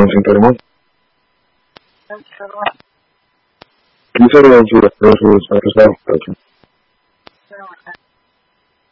sin termo. Quise reducir los precios a pesar de